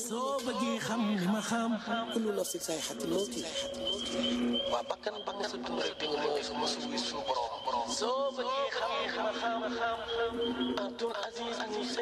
soo bëggee xam li ma xam kullu nafsin zaa'iqatul mawti waa bakkan ba nga sa dund rek di nga mos a wuyu suñu borom. soo bëggee xam li ma xam Abdoul Aziz